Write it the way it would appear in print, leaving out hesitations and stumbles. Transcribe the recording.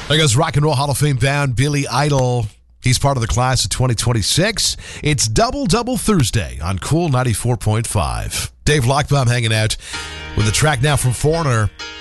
There goes Rock and Roll Hall of Fame bound Billy Idol. He's part of the class of 2026. It's Double Double Thursday on Cool 94.5. Dave Lockbaum hanging out with a track now from Foreigner.